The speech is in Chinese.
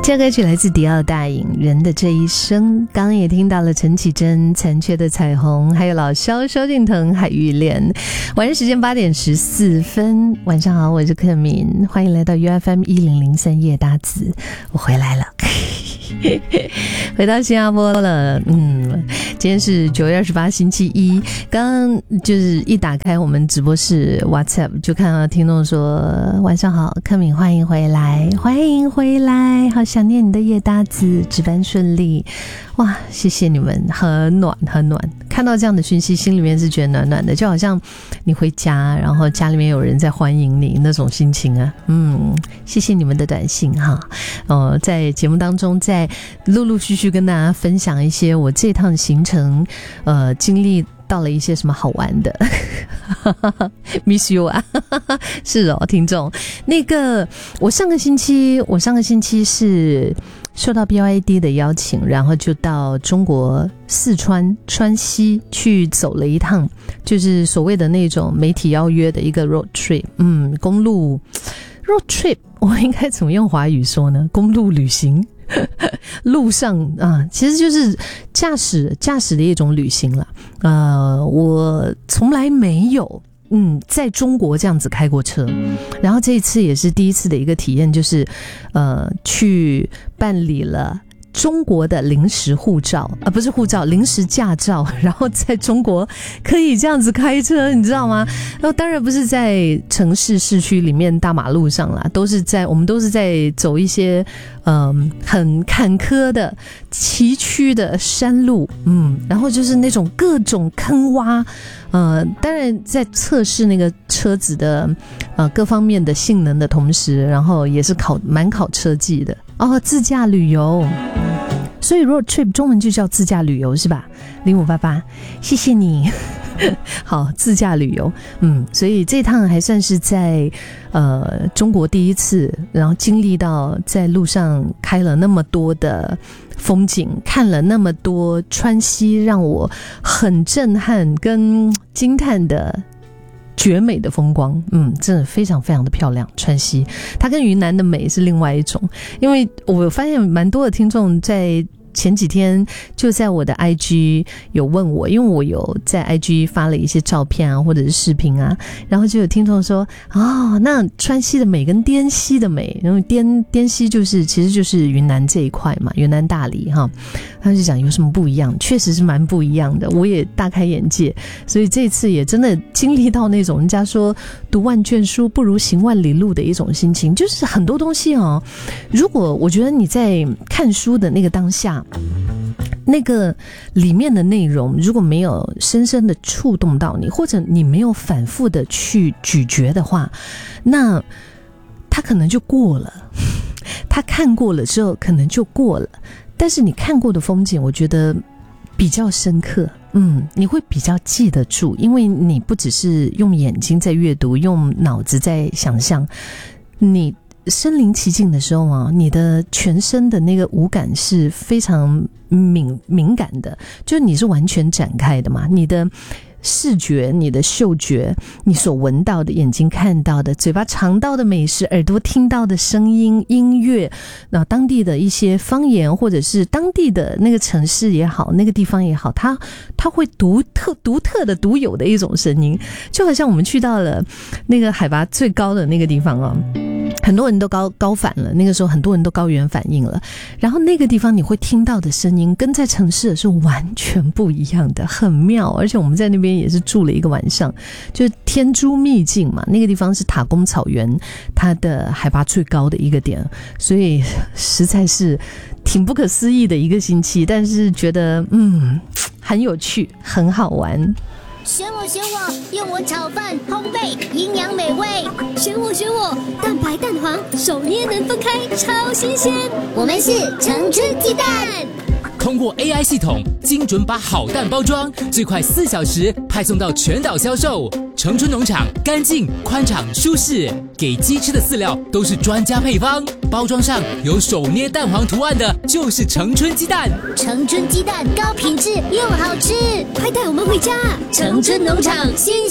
这歌曲来自迪奥大影《人的这一生》，刚刚也听到了陈绮贞《残缺的彩虹》，还有老萧萧敬腾《海芋恋》。晚上时间8点14分，晚上好，我是克敏，欢迎来到 UFM1003 夜搭子，我回来了。回到新加坡了，今天是9月28星期一，刚刚就是一打开我们直播室 WhatsApp 就看到听众说晚上好，克敏欢迎回来，欢迎回来，好想念你的夜搭子，值班顺利，哇，谢谢你们，很暖很暖，看到这样的讯息心里面是觉得暖暖的，就好像你回家然后家里面有人在欢迎你那种心情啊，谢谢你们的短信哈，在节目当中再陆陆续续跟大家分享一些我这趟行程经历到了一些什么好玩的miss you 啊是哦，听众，那个我上个星期是受到 BYD 的邀请，然后就到中国四川川西去走了一趟，就是所谓的那种媒体邀约的一个 road trip， 公路 road trip 我应该怎么用华语说呢？公路旅行路上啊，其实就是驾驶的一种旅行了。我从来没有在中国这样子开过车，然后这一次也是第一次的一个体验，就是去办理了中国的临时护照不是护照，临时驾照，然后在中国可以这样子开车，你知道吗？然后当然不是在城市市区里面大马路上啦，我们都是在走一些很坎坷的崎岖的山路，然后就是那种各种坑洼，当然在测试那个车子的各方面的性能的同时，然后也是蛮考车技的自驾旅游，所以 road trip 中文就叫自驾旅游是吧？0588，谢谢你。好，自驾旅游，所以这趟还算是在中国第一次，然后经历到在路上开了那么多的风景，看了那么多川西让我很震撼跟惊叹的绝美的风光，真的非常非常的漂亮。川西它跟云南的美是另外一种，因为我发现蛮多的听众在前几天就在我的 IG 有问我，因为我有在 IG 发了一些照片啊或者是视频啊，然后就有听众说那川西的美跟滇西的美，因为滇西其实就是云南这一块嘛，云南大理哈，他就讲有什么不一样，确实是蛮不一样的，我也大开眼界，所以这次也真的经历到那种人家说读万卷书不如行万里路的一种心情，就是很多东西如果我觉得你在看书的那个当下，那个里面的内容如果没有深深的触动到你，或者你没有反复的去咀嚼的话，那它可能就过了，他看过了之后可能就过了，但是你看过的风景我觉得比较深刻，你会比较记得住，因为你不只是用眼睛在阅读，用脑子在想象，你身临其境的时候你的全身的那个五感是非常敏感的，就你是完全展开的嘛，你的视觉，你的嗅觉，你所闻到的，眼睛看到的，嘴巴尝到的美食，耳朵听到的声音音乐，那当地的一些方言，或者是当地的那个城市也好，那个地方也好，它会独特的独有的一种声音，就好像我们去到了那个海拔最高的那个地方很多人都高反了，那个时候很多人都高原反应了，然后那个地方你会听到的声音跟在城市的是完全不一样的，很妙。而且我们在那边也是住了一个晚上，就是天竺秘境嘛，那个地方是塔公草原，它的海拔最高的一个点，所以实在是挺不可思议的一个星期，但是觉得很有趣，很好玩。 选我，用我炒饭烘焙，营养美味。选我，蛋白蛋黄，手捏能分开，超新鲜。我们是成春鸡蛋。 通过 AI 系统，精准把好蛋包装，最快4小时派送到全岛销售。成春农场干净、宽敞、舒适，给鸡吃的饲料都是专家配方。包装上有手捏蛋黄图案的，就是成春鸡蛋。 成春鸡蛋高品质又好吃，快带我们回家！成春农场新